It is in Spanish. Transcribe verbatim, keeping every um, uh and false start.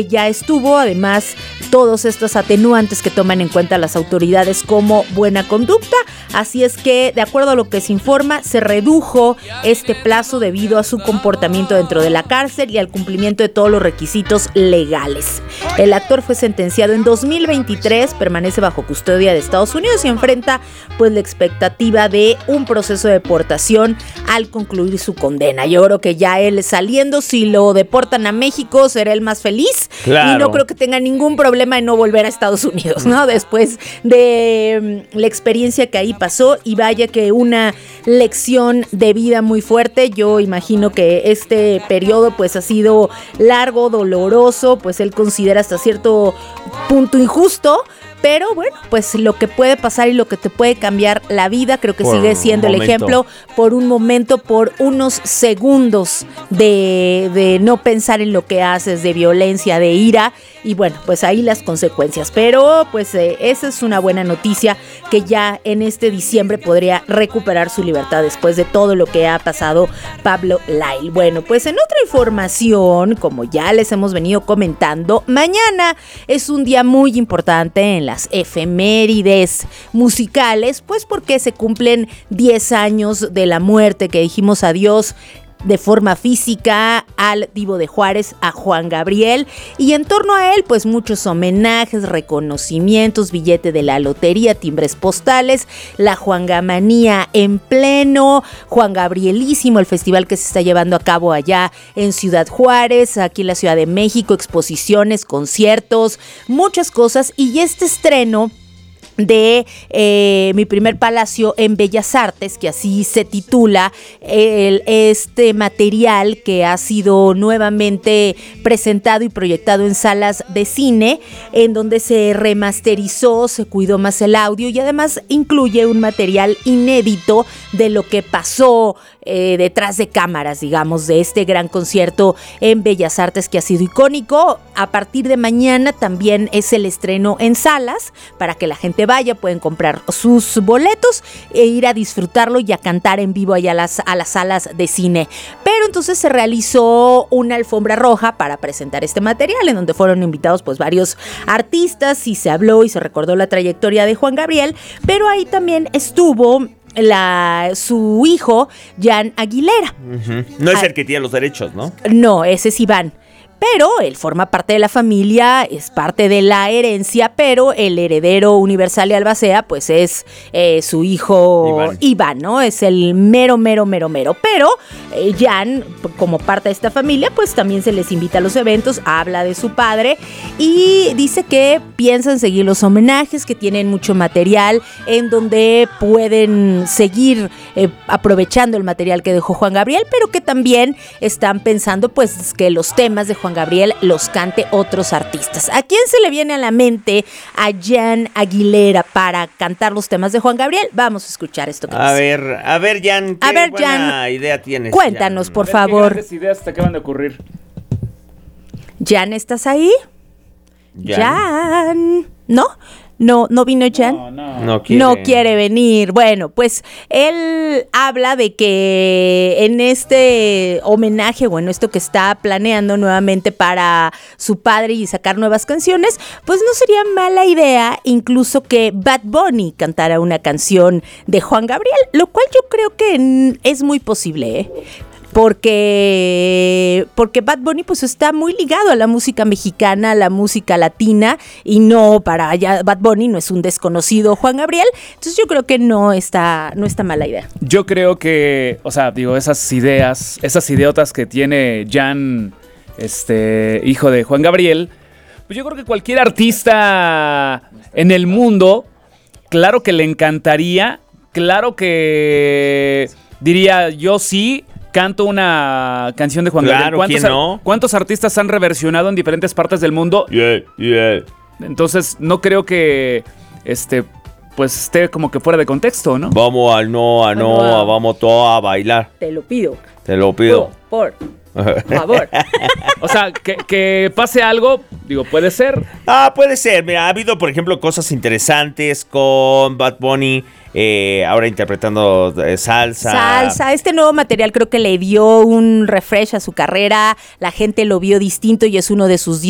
ya estuvo, además todos estos atenuantes que toman en cuenta las autoridades como buena conducta, así es que de acuerdo a lo que se informa se redujo este plazo debido a su comportamiento dentro de la cárcel y al cumplimiento de todos los requisitos legales. El actor fue sentenciado en dos mil veintitrés, permanece bajo custodia de Estados Unidos y enfrenta pues la expectativa de un proceso de deportación al concluir su condena. Yo creo que ya él saliendo, si lo deportan a México, será el más feliz. Claro. Y no creo que tenga ningún problema en no volver a Estados Unidos, ¿no? Después de um, la experiencia que ahí pasó, y vaya que una lección de vida muy fuerte. Yo imagino que este periodo pues ha sido largo, doloroso, pues él considera hasta cierto punto injusto. Pero bueno, pues lo que puede pasar y lo que te puede cambiar la vida, creo que por sigue siendo el ejemplo por un momento, por unos segundos de, de no pensar en lo que haces, de violencia, de ira. Y bueno, pues ahí las consecuencias. Pero pues eh, esa es una buena noticia, que ya en este diciembre podría recuperar su libertad después de todo lo que ha pasado Pablo Lyle. Bueno, pues en otra información, como ya les hemos venido comentando, mañana es un día muy importante en la las efemérides musicales, pues porque se cumplen diez años de la muerte, que dijimos adiós de forma física al Divo de Juárez, a Juan Gabriel, y en torno a él pues muchos homenajes, reconocimientos, billete de la lotería, timbres postales, la Juangamanía en pleno, Juan Gabrielísimo, el festival que se está llevando a cabo allá en Ciudad Juárez, aquí en la Ciudad de México, exposiciones, conciertos, muchas cosas, y este estreno de eh, Mi Primer Palacio en Bellas Artes, que así se titula el, este material que ha sido nuevamente presentado y proyectado en salas de cine, en donde se remasterizó, se cuidó más el audio y además incluye un material inédito de lo que pasó eh, detrás de cámaras, digamos, de este gran concierto en Bellas Artes que ha sido icónico. A partir de mañana también es el estreno en salas para que la gente vaya, pueden comprar sus boletos e ir a disfrutarlo y a cantar en vivo allá a las, a las salas de cine. Pero entonces se realizó una alfombra roja para presentar este material, en donde fueron invitados pues varios artistas y se habló y se recordó la trayectoria de Juan Gabriel, pero ahí también estuvo La, su hijo, Jan Aguilera. Uh-huh. No es ah, el que tiene los derechos, ¿no? No, ese es Iván. Pero él forma parte de la familia, es parte de la herencia, pero el heredero universal y albacea, pues es eh, su hijo Iván. Iván, ¿no? Es el mero, mero, mero, mero. Pero eh, Jan, como parte de esta familia, pues también se les invita a los eventos, habla de su padre y dice que piensan seguir los homenajes, que tienen mucho material en donde pueden seguir eh, aprovechando el material que dejó Juan Gabriel, pero que también están pensando, pues, que los temas de Juan Gabriel los cante otros artistas. ¿A quién se le viene a la mente a Jan Aguilera para cantar los temas de Juan Gabriel? Vamos a escuchar esto que A dice. ver, a ver, Jan, ¿qué a ver, buena Jan, idea tienes? Cuéntanos, Jan. por a ver, favor. ¿Qué ideas te acaban de ocurrir? Jan, ¿estás ahí? Jan. Jan. ¿No? No, no vino Jan. No, no. No quiere. No quiere venir. Bueno, pues él habla de que en este homenaje, bueno, esto que está planeando nuevamente para su padre y sacar nuevas canciones, pues no sería mala idea incluso que Bad Bunny cantara una canción de Juan Gabriel, lo cual yo creo que es muy posible, ¿eh? Porque, porque Bad Bunny pues está muy ligado a la música mexicana, a la música latina, y no, para allá Bad Bunny no es un desconocido Juan Gabriel, entonces yo creo que no está, no está mala idea. Yo creo que, o sea, digo, esas ideas, esas idiotas que tiene Jan, este, hijo de Juan Gabriel, pues yo creo que cualquier artista en el mundo, claro que le encantaría, claro que diría yo sí, canto una canción de Juan claro, Gabriel. ¿Cuántos, ¿quién no? ¿Cuántos artistas han reversionado en diferentes partes del mundo? Yeah, yeah. Entonces, no creo que este pues esté como que fuera de contexto, ¿no? Vamos al no, a no, no. vamos todos a bailar. Te lo pido. Te lo pido. Por, por favor. O sea, que, que pase algo, digo, puede ser. Ah, puede ser. Mira, ha habido, por ejemplo, cosas interesantes con Bad Bunny, eh, ahora interpretando eh, salsa. Salsa. Este nuevo material creo que le dio un refresh a su carrera. La gente lo vio distinto y es uno de sus